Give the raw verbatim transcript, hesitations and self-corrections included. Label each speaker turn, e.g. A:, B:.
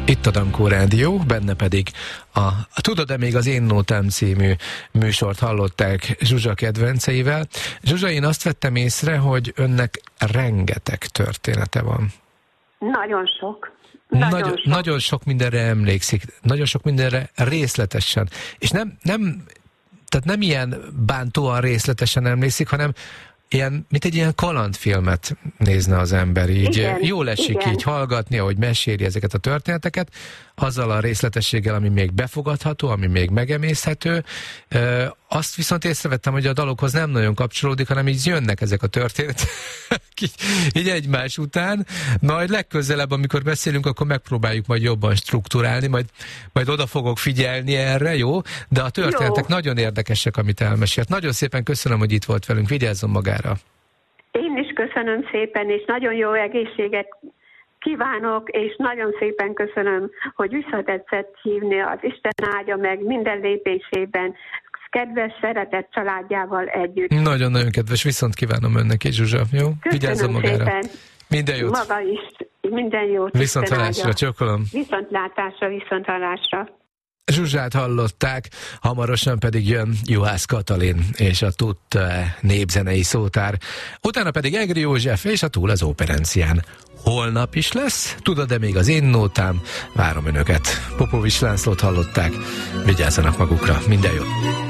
A: Itt a Dankó Rádió, benne pedig a, a Tudod-e még az Én Nótám című műsort hallották Zsuzsa kedvenceivel. Zsuzsa, én azt vettem észre, hogy önnek rengeteg története van.
B: Nagyon sok. Nagyon,
A: nagyon,
B: sok.
A: nagyon sok mindenre emlékszik, nagyon sok mindenre részletesen. És nem, nem, tehát nem ilyen bántóan részletesen emlékszik, hanem ilyen, mint egy ilyen kalandfilmet nézne az ember, így
B: igen,
A: jól esik
B: igen.
A: így hallgatni, ahogy meséli ezeket a történeteket, azzal a részletességgel, ami még befogadható, ami még megemészhető. Azt viszont észrevettem, hogy a dalokhoz nem nagyon kapcsolódik, hanem így jönnek ezek a történetek így, így egymás után. Majd legközelebb, amikor beszélünk, akkor megpróbáljuk majd jobban strukturálni, majd, majd oda fogok figyelni erre, jó? De a történetek jó. Nagyon érdekesek, amit elmesélt. Nagyon szépen köszönöm, hogy itt volt velünk. Vigyázzon magára!
B: Én is köszönöm szépen, és nagyon jó egészséget kívánok, és nagyon szépen köszönöm, hogy visszatetszett hívni, az Isten áldja meg minden lépésében, kedves, szeretett családjával együtt.
A: Nagyon-nagyon kedves, viszont kívánom önnek is, Zsuzsa, jó?
B: Köszönöm
A: Vigyázzon magára.
B: Szépen.
A: Minden jót.
B: Maga is, minden jót.
A: Viszont hallásra, csókolom.
B: Viszontlátásra, viszont hallásra.
A: Zsuzsát hallották, hamarosan pedig jön Juhász Katalin és a Tudta-e népzenei szótár. Utána pedig Egri József és a Túl az Óperencián. Holnap is lesz, tudod-e még az Én Nótám? Várom önöket. Popovics Lászlót hallották, vigyázzanak magukra, minden jót!